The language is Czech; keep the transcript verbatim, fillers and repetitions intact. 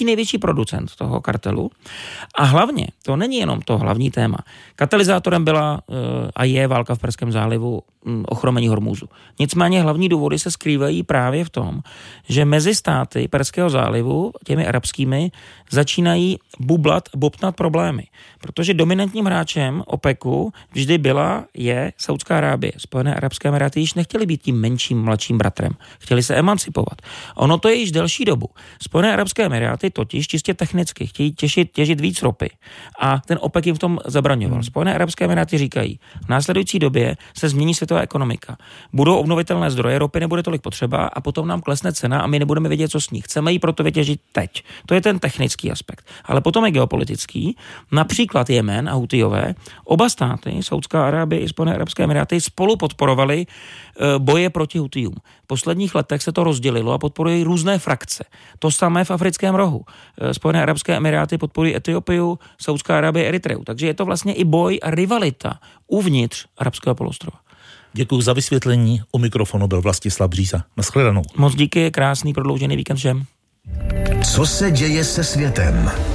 třetí největší producent toho kartelu. A hlavně, to není jenom to hlavní téma. Katalyzátorem byla a je válka v Perském zálivu, ochromení Hormúzu. Nicméně hlavní důvody se skrývají právě v tom, že mezi státy Perského zálivu, těmi arabskými, začínají bublat, bobtnat problémy. Protože dominantním hráčem OPECu vždy byla, je Saudská Arábie. Spojené arabské emiráty již nechtěli být tím menším, mladším bratrem. Chtěli se emancipovat. Ono to je již delší dobu. Spojené arabské emiráty totiž čistě technicky chtějí těžit, těžit víc ropy. A ten OPEC jim v tom zabraňoval. Hmm. Spojené arabské emiráty říkají, v následující době se změní světová ekonomika. Budou obnovitelné zdroje, ropy nebude tolik potřeba a potom nám klesne cena a my nebudeme vědět, co s ní. Chceme ji proto vytěžit teď. To je ten technický aspekt. Ale potom je geopolitický. Například Jemen a Hutijové, oba státy, Saudská Arábie i Spojené arabské emiráty, spolu podporovali boje proti Hutijům. V posledních letech se to rozdělilo a podporují různé frakce. To samé v africkém rohu. Spojené arabské emiráty podporují Etiopiu, Saudská Arábie, Eritreu. Takže je to vlastně i boj a rivalita uvnitř arabského poloostrova. Děkuji za vysvětlení. U mikrofonu byl Vlastislav Bříza. Nashledanou. Moc díky, krásný prodloužený víkend všem. Co se děje se světem?